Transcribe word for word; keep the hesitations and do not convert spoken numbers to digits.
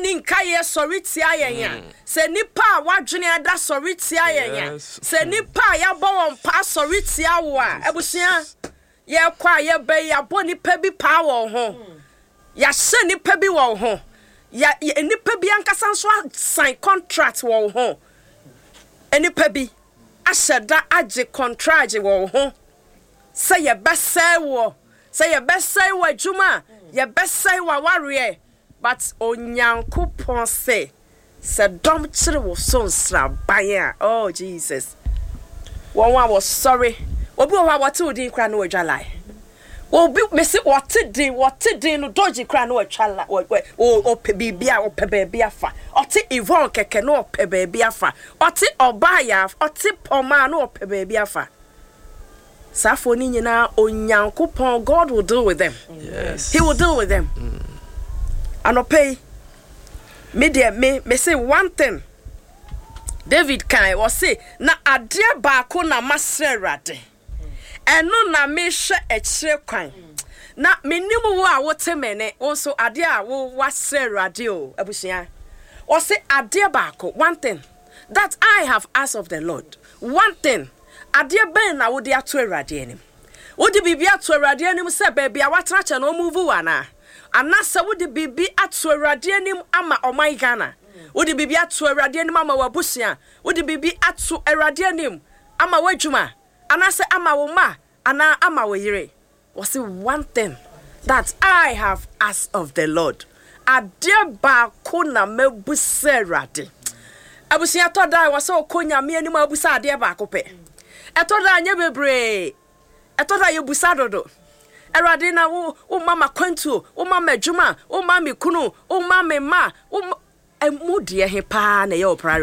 ni nkaye sorry tia yen ya se nipa wadwene ada sorry tia yen ya se nipa ya bo won pa sorry tia wo a ebusua ye kwa ye be ya bo nipa bi pa wo ho ya hye nipa bi wo ho ya nipa bi ankasa nso sign contract wo ho nipa bi asheda age contract wo ho say ye bese wo say ye bese wo adwuma ye bese wa ware but onyankopon say se dom kire wo so nsra ban oh Jesus won wa was sorry obi wo wa te odin kra na wadwalai obi me se what din what din no doji kra na wadwala o o pe bibia o pe bibia fa o te evon keke na o pe bibia fa o te obaya o te poma na o pe bibia fa safo ni nyina onyankopon God will deal with them. Yes, he will deal with them. mm. Anope me de me me say one thing David kan was say na ade ba ko na masre rade eno na me hwe e kire kwan na menimu wo a wote mene also ade a wo wasre rade o abusia o say ade ba ko one thing that I have asked of the Lord, one thing ade ben na wo de ato awrade anim wo de bibia ato awrade anim se ba bia watra che no move wana anasa wo de bibi ato awrade anim ama oman Ghana wo de bibi ato awrade anim ama wabusia wo de bibi ato awrade anim ama wadwuma anasa ama wo ma ana ama wo yire wo say one thing that I have asked of the Lord ade ba ko na mabuse awrade abusia to dai wo say okonya me anim abusa ade ba ko pe etoda anya bebre etoda yebusa dodo erade na wo wo mama kwantu wo mama adwuma wo mama kunu wo mama ma wo emudie he pa na ye opra